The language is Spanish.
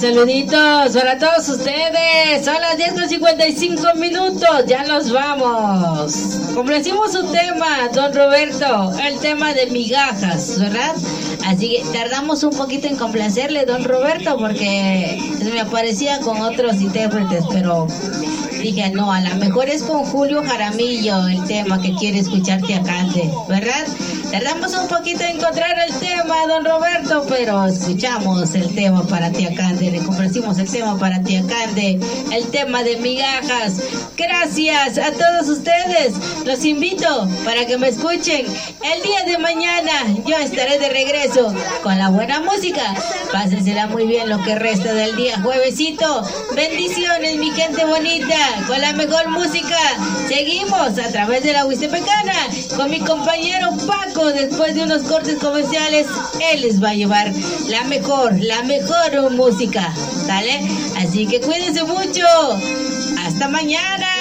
saluditos para todos ustedes. Son las 10:55. Ya nos vamos. Complacimos su tema, don Roberto. El tema de migajas, ¿verdad? Así que tardamos un poquito en complacerle, don Roberto, porque se me aparecía con otros intérpretes, pero dije, no, a lo mejor es con Julio Jaramillo el tema que quiere escucharte a cante, ¿verdad? Tardamos un poquito en encontrar el tema, don Roberto, pero escuchamos el tema para Tía Cande, le complacimos el tema para Tía Cande, el tema de migajas. Gracias a todos ustedes, los invito para que me escuchen el día de mañana. Yo estaré de regreso con la buena música. Pásensela muy bien lo que resta del día juevesito. Bendiciones, mi gente bonita, con la mejor música. Seguimos a través de la Huistepecana con mi compañero Paco. Después de unos cortes comerciales, él les va a llevar la mejor música, ¿sale? Así que cuídense mucho. Hasta mañana.